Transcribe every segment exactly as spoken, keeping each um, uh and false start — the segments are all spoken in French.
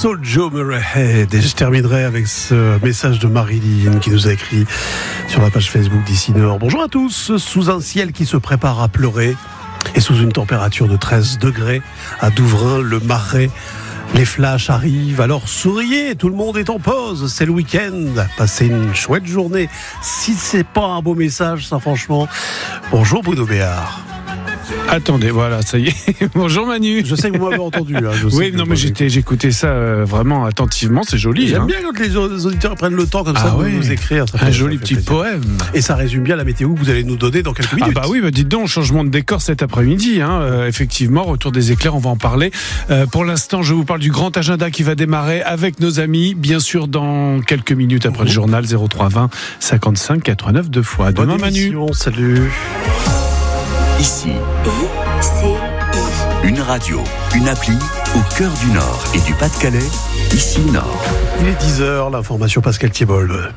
Soul Joe Murray. Et je terminerai avec ce message de Marilyn qui nous a écrit sur la page Facebook d'Ici Nord. Bonjour à tous. Sous un ciel qui se prépare à pleurer et sous une température de treize degrés à Douvrin, le Marais, les flashs arrivent, alors souriez, tout le monde est en pause, c'est le week-end, passez une chouette journée. Si c'est pas un beau message, ça franchement. Bonjour Bruno Béard. Attendez, voilà, ça y est. Bonjour Manu. Je sais que vous m'avez entendu. Hein, je oui, non, mais j'étais, j'écoutais ça euh, vraiment attentivement, c'est joli. J'aime hein. bien quand les auditeurs prennent le temps comme ah ça oui. de nous écrire. Ça un fait, joli ça petit plaisir. Poème. Et ça résume bien la météo que vous allez nous donner dans quelques minutes. Ah bah oui, bah dites donc, changement de décor cet après-midi. Hein. Euh, effectivement, retour des éclairs, on va en parler. Euh, pour l'instant, je vous parle du grand agenda qui va démarrer avec nos amis, bien sûr, dans quelques minutes après mmh. le journal zéro trois vingt cinquante-cinq quatre-vingt-neuf deux fois. Demain, Manu. Salut. Ici. I-C-I. Une radio, une appli au cœur du Nord et du Pas-de-Calais. Ici Nord. Il est dix heures, l'information Pascal Thiebold.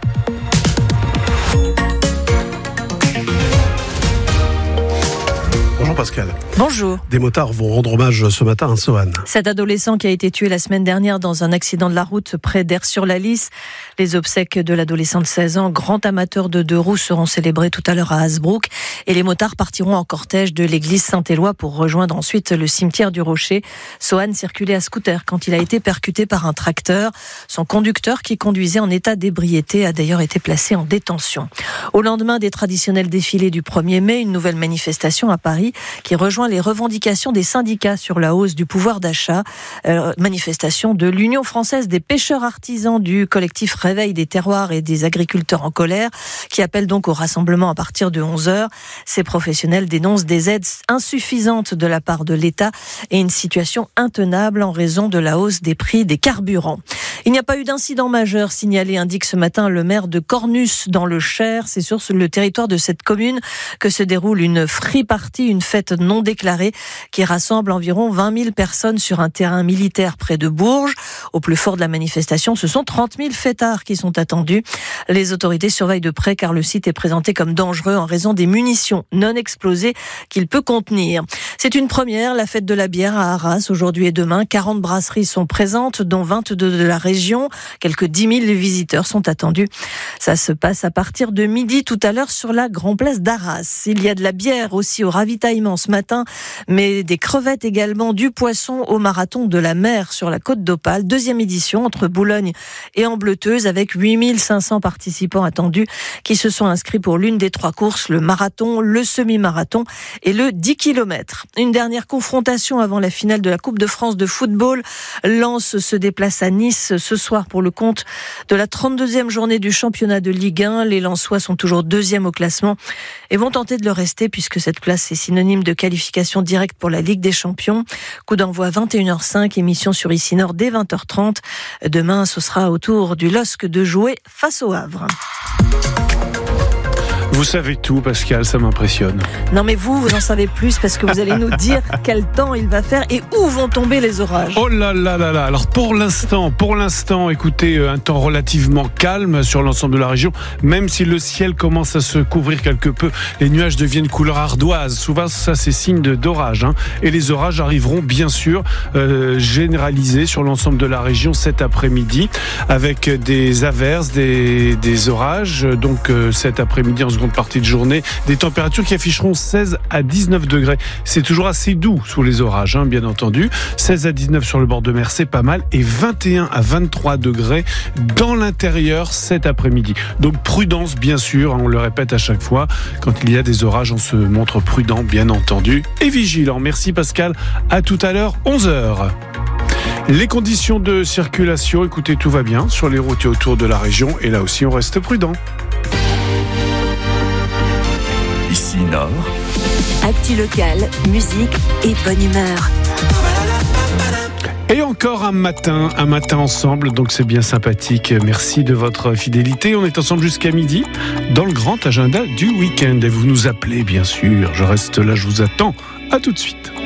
Bonjour Pascal. Bonjour. Des motards vont rendre hommage ce matin à Soane. Cet adolescent qui a été tué la semaine dernière dans un accident de la route près d'Aire-sur-la-Lys. Les obsèques de l'adolescent de seize ans, grand amateur de deux roues, seront célébrées tout à l'heure à Hasbrook. Et les motards partiront en cortège de l'église Saint-Éloi pour rejoindre ensuite le cimetière du Rocher. Soane circulait à scooter quand il a été percuté par un tracteur. Son conducteur, qui conduisait en état d'ébriété, a d'ailleurs été placé en détention. Au lendemain des traditionnels défilés du premier mai, une nouvelle manifestation à Paris qui rejoint les revendications des syndicats sur la hausse du pouvoir d'achat. Euh, manifestation de l'Union française des pêcheurs artisans, du collectif Réveil des terroirs et des agriculteurs en colère, qui appelle donc au rassemblement à partir de onze heures. Ces professionnels dénoncent des aides insuffisantes de la part de l'État et une situation intenable en raison de la hausse des prix des carburants. Il n'y a pas eu d'incident majeur signalé, indique ce matin le maire de Cornus dans le Cher. C'est sur le territoire de cette commune que se déroule une free party, une fête non déclarée qui rassemble environ vingt mille personnes sur un terrain militaire près de Bourges. Au plus fort de la manifestation, ce sont trente mille fêtards qui sont attendus. Les autorités surveillent de près car le site est présenté comme dangereux en raison des munitions non explosées qu'il peut contenir. C'est une première, la fête de la bière à Arras aujourd'hui et demain. quarante brasseries sont présentes, dont vingt-deux de la région. Quelques dix mille visiteurs sont attendus. Ça se passe à partir de midi tout à l'heure sur la Grand Place d'Arras. Il y a de la bière aussi au ravitaillement ce matin, mais des crevettes également, du poisson au marathon de la mer sur la côte d'Opale. Deuxième édition entre Boulogne et Ambleteuse avec huit mille cinq cents participants attendus qui se sont inscrits pour l'une des trois courses, le marathon, le semi-marathon et le dix kilomètres. Une dernière confrontation avant la finale de la Coupe de France de football. Lens se déplace à Nice ce soir pour le compte de la trente-deuxième journée du championnat de Ligue un. Les Lensois sont toujours deuxième au classement et vont tenter de le rester puisque cette place est synonyme de qualification directe pour la Ligue des Champions. Coup d'envoi vingt et une heures cinq, émission sur Ici Nord dès vingt heures trente. Demain, ce sera au tour du L O S C de jouer face au Havre. Vous savez tout, Pascal, ça m'impressionne. Non mais vous, vous en savez plus parce que vous allez nous dire quel temps il va faire et où vont tomber les orages. Oh là là là là. Alors pour l'instant, pour l'instant, écoutez, un temps relativement calme sur l'ensemble de la région, même si le ciel commence à se couvrir quelque peu, les nuages deviennent couleur ardoise. Souvent, ça c'est signe de, d'orage. Hein. Et les orages arriveront bien sûr euh, généralisés sur l'ensemble de la région cet après-midi, avec des averses, des, des orages. Donc euh, cet après-midi en seconde partie de journée, des températures qui afficheront seize à dix-neuf degrés. C'est toujours assez doux sous les orages, hein, bien entendu. seize à dix-neuf sur le bord de mer, c'est pas mal. Et vingt et un à vingt-trois degrés dans l'intérieur cet après-midi. Donc prudence, bien sûr, hein, on le répète à chaque fois. Quand il y a des orages, on se montre prudent, bien entendu, et vigilant. Merci Pascal. À tout à l'heure, onze heures. Les conditions de circulation, écoutez, tout va bien sur les routes et autour de la région. Et là aussi, on reste prudent. Ici Nord. Actu locale, musique et bonne humeur. Et encore un matin, un matin ensemble, donc c'est bien sympathique. Merci de votre fidélité. On est ensemble jusqu'à midi dans le grand agenda du week-end. Et vous nous appelez, bien sûr. Je reste là, je vous attends. À tout de suite.